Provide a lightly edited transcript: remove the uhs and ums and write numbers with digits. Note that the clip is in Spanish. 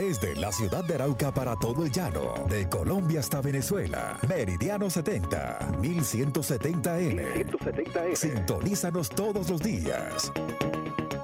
Desde la ciudad de Arauca para todo el llano, de Colombia hasta Venezuela, Meridiano 70, 1170M. Sintonízanos todos los días.